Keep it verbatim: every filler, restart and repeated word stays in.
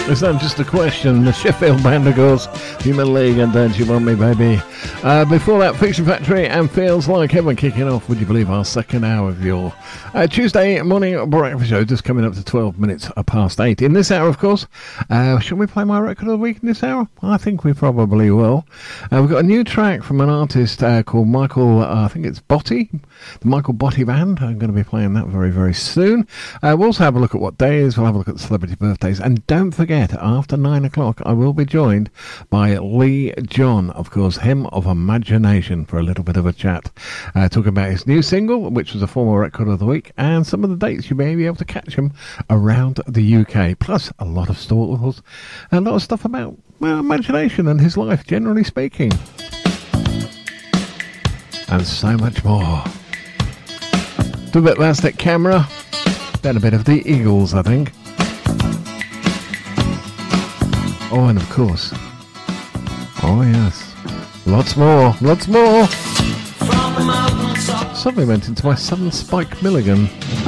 It's not just a question. The Sheffield Band, of course, Human League and Don't You Want Me, Baby. Uh, before that, Fiction Factory and Feels Like Heaven kicking off, would you believe, our second hour of your uh, Tuesday morning breakfast show, just coming up to twelve minutes past eight. In this hour, of course, uh, shall we play my record of the week in this hour? I think we probably will. Uh, we've got a new track from an artist uh, called Michael, uh, I think it's Botti, the Michael Botti Band. I'm going to be playing that very, very soon. Uh, we'll also have a look at what day it is. We'll have a look at the celebrity birthdays. And don't forget, after nine o'clock, I will be joined by Lee John, of course, him of Imagination, for a little bit of a chat, uh, talking about his new single, which was a former record of the week, and some of the dates you may be able to catch him around the U K. Plus, a lot of stories, a lot of stuff about, well, imagination and his life, generally speaking. And so much more. Do a bit of Aztec Camera, then a bit of the Eagles, I think. Oh, and of course, oh yes, lots more, lots more. Something went into my Southern Spike Milligan.